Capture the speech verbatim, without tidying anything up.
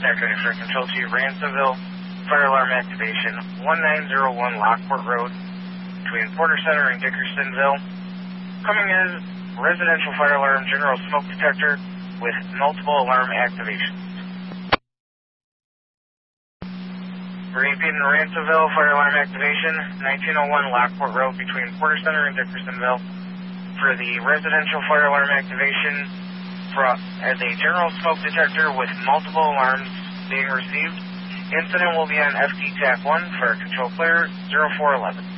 Activating for Control two, Ransomville, fire alarm activation, one nine zero one Lockport Road, between Porter Center and Dickersonville. Coming in, residential fire alarm, general smoke detector with multiple alarm activations. Repeating Ransomville, fire alarm activation, nineteen oh one Lockport Road, between Porter Center and Dickersonville. For the residential fire alarm activation, for, as a general smoke detector with multiple alarms being received. Incident will be on F T TAC one for control clear zero four eleven.